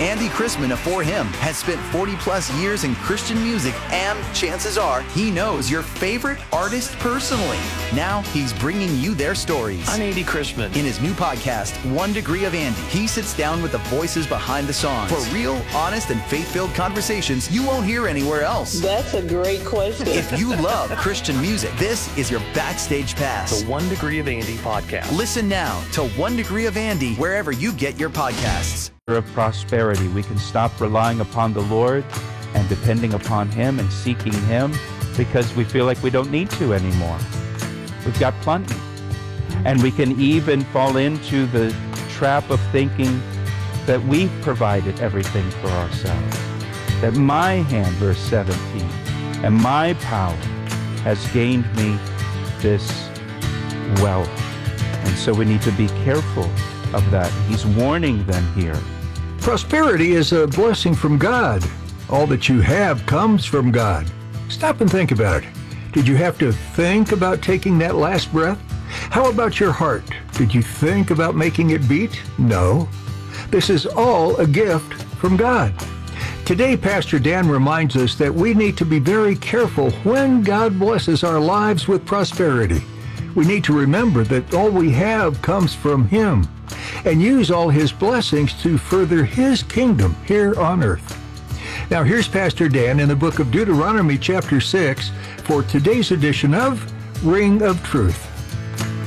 Andy Chrisman of For Him has spent 40-plus years in Christian music, and chances are he knows your favorite artist personally. Now he's bringing you their stories. I'm Andy Chrisman. In his new podcast, 1 Degree of Andy, he sits down with the voices behind the songs for real, honest, and faith-filled conversations you won't hear anywhere else. That's a great question. If you love Christian music, this is your backstage pass. The 1 Degree of Andy podcast. Listen now to 1 Degree of Andy wherever you get your podcasts. Of prosperity, we can stop relying upon the Lord and depending upon Him and seeking Him because we feel like we don't need to anymore. We've got plenty. And we can even fall into the trap of thinking that we've provided everything for ourselves. That my hand, verse 17, and my power has gained me this wealth. And so we need to be careful of that. He's warning them here. Prosperity is a blessing from God. All that you have comes from God. Stop and think about it. Did you have to think about taking that last breath? How about your heart? Did you think about making it beat? No. This is all a gift from God. Today, Pastor Dan reminds us that we need to be very careful when God blesses our lives with prosperity. We need to remember that all we have comes from Him and use all His blessings to further His kingdom here on earth. Now, here's Pastor Dan in the book of Deuteronomy chapter 6 for today's edition of Ring of Truth.